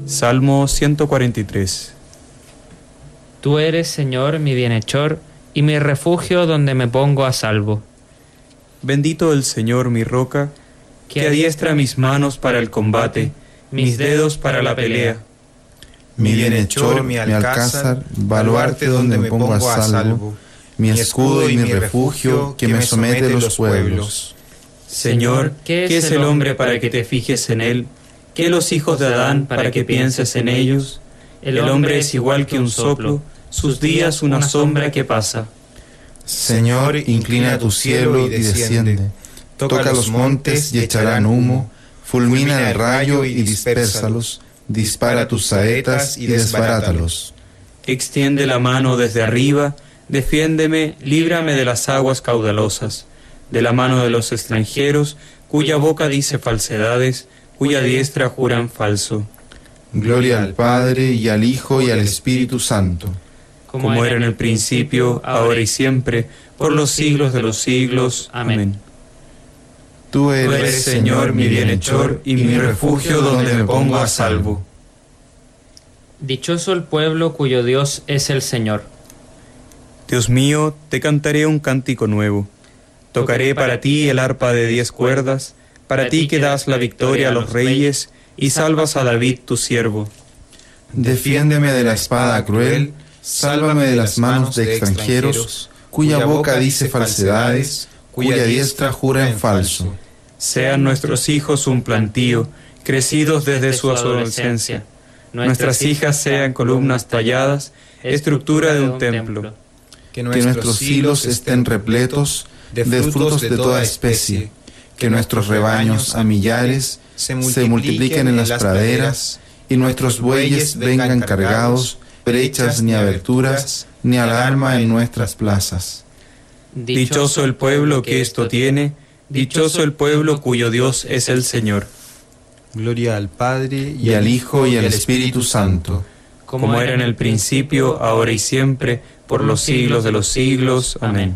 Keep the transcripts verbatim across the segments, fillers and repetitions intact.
Salmo ciento cuarenta y tres. Tú eres, Señor, mi bienhechor y mi refugio donde me pongo a salvo. Bendito el Señor, mi roca, que adiestra mis manos para el combate, mis dedos para la pelea. Mi bienhechor, mi alcázar, baluarte donde me pongo a salvo, mi escudo y mi refugio que me somete los pueblos. Señor, ¿qué es el hombre para que te fijes en él? ¿Qué los hijos de Adán para que pienses en ellos? El hombre es igual que un soplo, sus días una sombra que pasa. Señor, inclina tu cielo y desciende, toca los montes y echarán humo, fulmina el rayo y dispérsalos, dispara tus saetas y desbarátalos. Extiende la mano desde arriba, defiéndeme, líbrame de las aguas caudalosas, de la mano de los extranjeros, cuya boca dice falsedades, cuya diestra juran falso. Gloria al Padre, y al Hijo, y al Espíritu Santo. Como era en el principio, ahora y siempre, por los siglos de los siglos. Amén. Tú eres, Tú eres, Señor, mi bienhechor y mi refugio donde me pongo a salvo. Dichoso el pueblo cuyo Dios es el Señor. Dios mío, te cantaré un cántico nuevo. Tocaré para ti el arpa de diez cuerdas, para ti que das la victoria a los reyes y salvas a David tu siervo. Defiéndeme de la espada cruel, sálvame de las manos de extranjeros, cuya boca dice falsedades, cuya diestra jura en falso. Sean nuestros hijos un plantío, crecidos desde su adolescencia. Nuestras hijas sean columnas talladas, estructura de un templo. Que nuestros hilos estén repletos de frutos de toda especie, que nuestros rebaños a millares se multipliquen en las praderas, y nuestros bueyes vengan cargados, brechas ni aberturas, ni alarma en nuestras plazas. Dichoso el pueblo que esto tiene, dichoso el pueblo cuyo Dios es el Señor. Gloria al Padre, y al Hijo, y al Espíritu Santo. Como era en el principio, ahora y siempre, por los siglos de los siglos. Amén.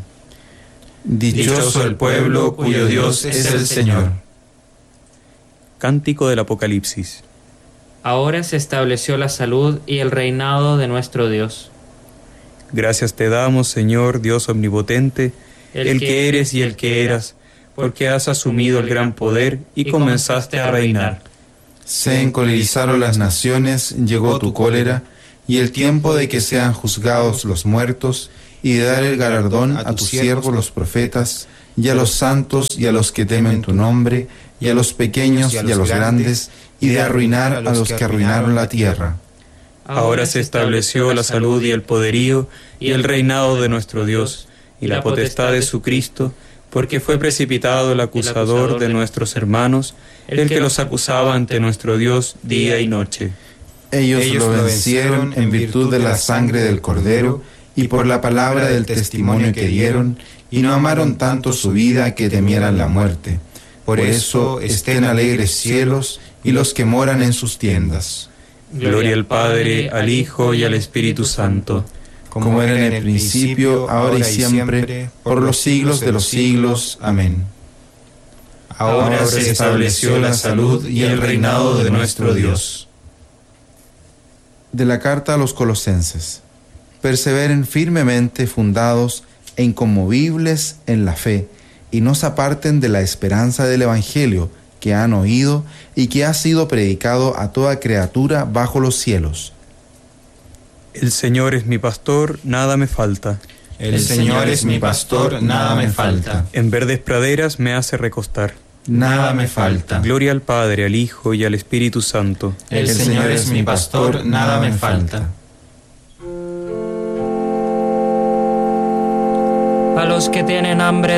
Dichoso el pueblo cuyo Dios es el Señor. Cántico del Apocalipsis. Ahora se estableció la salud y el reinado de nuestro Dios. Gracias te damos, Señor, Dios omnipotente, el, el que eres y el que eras, porque has asumido el gran poder y comenzaste a reinar. Se encolerizaron las naciones, llegó tu cólera, y el tiempo de que sean juzgados los muertos, y de dar el galardón a tus siervos los profetas, y a los santos y a los que temen tu nombre, y a los pequeños y a los grandes, y de arruinar a los que arruinaron la tierra. Ahora se estableció la salud y el poderío, y el reinado de nuestro Dios, y la potestad de su Cristo, porque fue precipitado el acusador de nuestros hermanos, el que los acusaba ante nuestro Dios día y noche. Ellos, Ellos lo vencieron en virtud de la sangre del Cordero, y por la palabra del testimonio que dieron, y no amaron tanto su vida que temieran la muerte. Por eso estén alegres cielos y los que moran en sus tiendas. Gloria al Padre, al Hijo y al Espíritu Santo. Como era en el principio, ahora y siempre, por los siglos de los siglos. Amén. Ahora se estableció la salud y el reinado de nuestro Dios. De la carta a los Colosenses. Perseveren firmemente fundados e inconmovibles en la fe, y no se aparten de la esperanza del Evangelio que han oído y que ha sido predicado a toda criatura bajo los cielos. El Señor es mi pastor, nada me falta. El Señor es mi pastor, nada me falta. En verdes praderas me hace recostar. Nada me falta. Gloria al Padre, al Hijo y al Espíritu Santo. El Señor es mi pastor, nada me falta. A los que tienen hambre